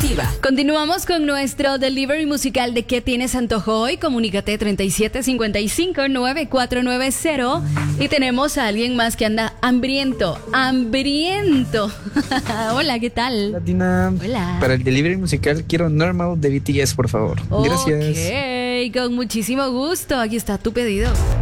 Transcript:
Diva. Continuamos con nuestro delivery musical de ¿qué tienes antojo hoy? Comunícate 3755-9490 y tenemos a alguien más que anda hambriento. Hola, ¿qué tal? Latina. Hola. Para el delivery musical quiero Normal de BTS, por favor. Gracias. Ok, con muchísimo gusto. Aquí está tu pedido.